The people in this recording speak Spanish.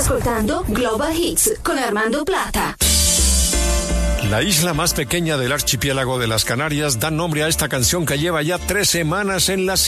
ascoltando Global Hits con Armando Plata. La isla más pequeña del archipiélago de las Canarias da nombre a esta canción que lleva ya 3 semanas en la